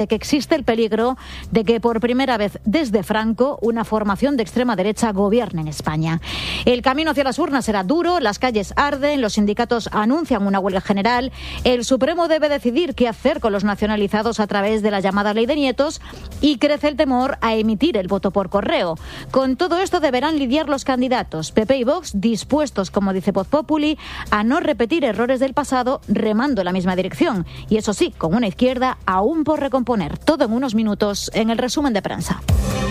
que existe el peligro de que por primera vez desde Franco una formación de extrema derecha gobierne en España. El camino hacia las urnas será duro, las calles arden, los sindicatos anuncian una huelga general, el Supremo debe decidir qué hacer con los nacionalizados a través de la llamada ley de nietos y crece el temor a emitir el voto por correo. Con todo esto deberán lidiar los candidatos, PP y Vox, dispuestos, como dice Voz Populi, a no repetir errores del pasado remando en la misma dirección. Y eso sí, con una izquierda aún por recomponer. Todo en unos minutos en el resumen de prensa.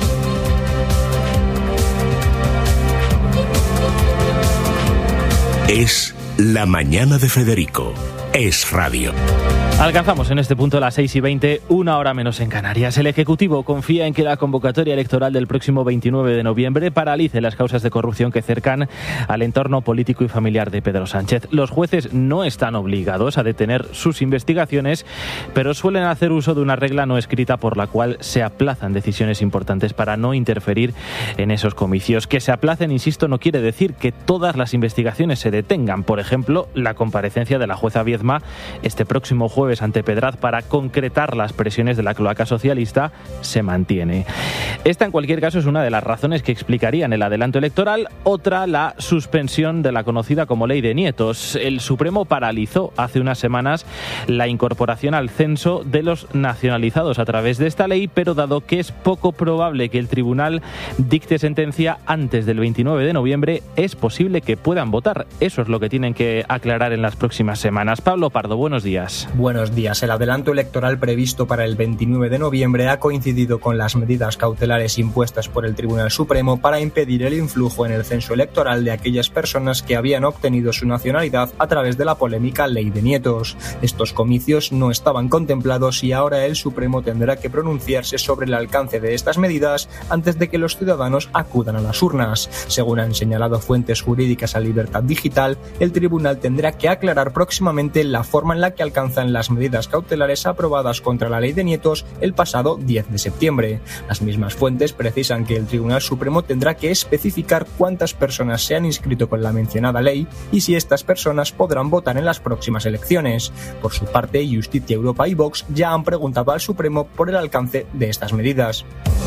Es la mañana de Federico. Es radio. Alcanzamos en este punto las 6:20, 1 hora menos en Canarias. El Ejecutivo confía en que la convocatoria electoral del próximo 29 de noviembre paralice las causas de corrupción que cercan al entorno político y familiar de Pedro Sánchez. Los jueces no están obligados a detener sus investigaciones, pero suelen hacer uso de una regla no escrita por la cual se aplazan decisiones importantes para no interferir en esos comicios. Que se aplacen, insisto, no quiere decir que todas las investigaciones se detengan. Por ejemplo, la comparecencia de la jueza Viedma este próximo jueves ante Pedraz para concretar las presiones de la cloaca socialista se mantiene. Esta, en cualquier caso, es una de las razones que explicarían el adelanto electoral. Otra, la suspensión de la conocida como ley de nietos. El Supremo paralizó hace unas semanas la incorporación al censo de los nacionalizados a través de esta ley, pero dado que es poco probable que el tribunal dicte sentencia antes del 29 de noviembre, es posible que puedan votar. Eso es lo que tienen que aclarar en las próximas semanas. Pablo Pardo, buenos días. Buenos días. El adelanto electoral previsto para el 29 de noviembre ha coincidido con las medidas cautelares impuestas por el Tribunal Supremo para impedir el influjo en el censo electoral de aquellas personas que habían obtenido su nacionalidad a través de la polémica ley de nietos. Estos comicios no estaban contemplados y ahora el Supremo tendrá que pronunciarse sobre el alcance de estas medidas antes de que los ciudadanos acudan a las urnas. Según han señalado fuentes jurídicas a Libertad Digital, el tribunal tendrá que aclarar próximamente la forma en la que alcanzan las medidas cautelares aprobadas contra la ley de nietos el pasado 10 de septiembre. Las mismas fuentes precisan que el Tribunal Supremo tendrá que especificar cuántas personas se han inscrito con la mencionada ley y si estas personas podrán votar en las próximas elecciones. Por su parte, Justicia Europa y Vox ya han preguntado al Supremo por el alcance de estas medidas.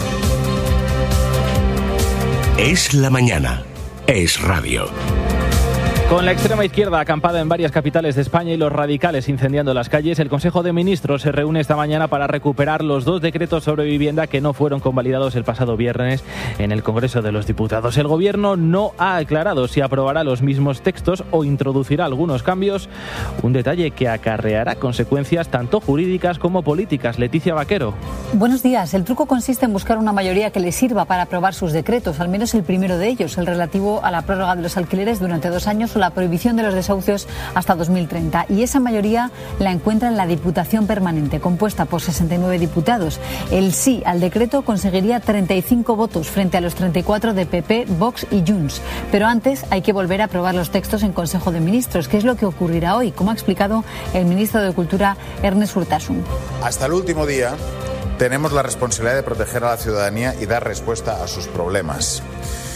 Es la mañana. Es radio. Con la extrema izquierda acampada en varias capitales de España y los radicales incendiando las calles, el Consejo de Ministros se reúne esta mañana para recuperar los 2 decretos sobre vivienda que no fueron convalidados el pasado viernes en el Congreso de los Diputados. El Gobierno no ha aclarado si aprobará los mismos textos o introducirá algunos cambios, un detalle que acarreará consecuencias tanto jurídicas como políticas. Leticia Vaquero. Buenos días. El truco consiste en buscar una mayoría que le sirva para aprobar sus decretos, al menos el primero de ellos, el relativo a la prórroga de los alquileres durante 2 años o la prohibición de los desahucios hasta 2030. Y esa mayoría la encuentra en la Diputación Permanente, compuesta por 69 diputados. El sí al decreto conseguiría 35 votos frente a los 34 de PP, Vox y Junts. Pero antes hay que volver a aprobar los textos en Consejo de Ministros, que es lo que ocurrirá hoy, como ha explicado el ministro de Cultura, Ernest Urtasun. Hasta el último día tenemos la responsabilidad de proteger a la ciudadanía y dar respuesta a sus problemas.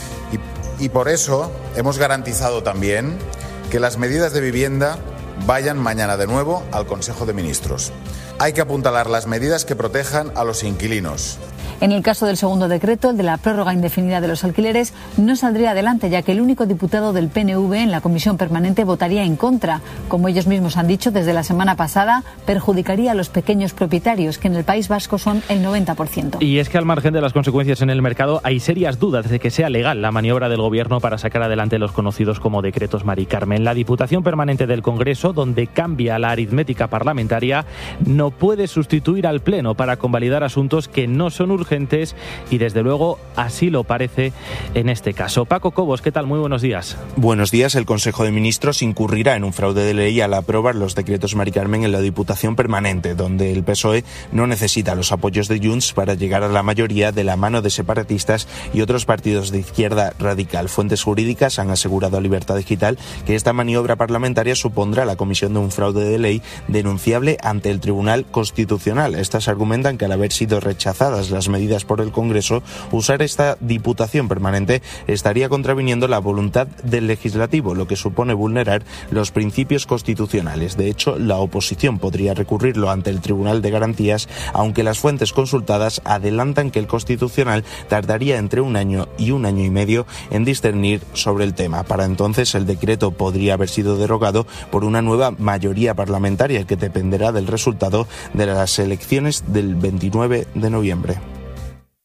Y por eso hemos garantizado también que las medidas de vivienda vayan mañana de nuevo al Consejo de Ministros. Hay que apuntalar las medidas que protejan a los inquilinos. En el caso del segundo decreto, el de la prórroga indefinida de los alquileres, no saldría adelante, ya que el único diputado del PNV en la comisión permanente votaría en contra. Como ellos mismos han dicho desde la semana pasada, perjudicaría a los pequeños propietarios, que en el País Vasco son el 90%. Y es que al margen de las consecuencias en el mercado, hay serias dudas de que sea legal la maniobra del Gobierno para sacar adelante los conocidos como decretos Mari Carmen. La Diputación Permanente del Congreso, donde cambia la aritmética parlamentaria, no puede sustituir al Pleno para convalidar asuntos que no son urgentes y desde luego así lo parece en este caso. Paco Cobos, ¿qué tal? Muy buenos días. Buenos días. El Consejo de Ministros incurrirá en un fraude de ley al aprobar los decretos Mari Carmen en la Diputación Permanente, donde el PSOE no necesita los apoyos de Junts para llegar a la mayoría de la mano de separatistas y otros partidos de izquierda radical. Fuentes jurídicas han asegurado a Libertad Digital que esta maniobra parlamentaria supondrá la comisión de un fraude de ley denunciable ante el Tribunal Constitucional. Estas argumentan que al haber sido rechazadas las medidas por el Congreso, usar esta Diputación permanente estaría contraviniendo la voluntad del legislativo, lo que supone vulnerar los principios constitucionales. De hecho, la oposición podría recurrirlo ante el Tribunal de Garantías, aunque las fuentes consultadas adelantan que el Constitucional tardaría entre 1 año y 1 año y medio en discernir sobre el tema. Para entonces, el decreto podría haber sido derogado por una nueva mayoría parlamentaria que dependerá del resultado de las elecciones del 29 de noviembre.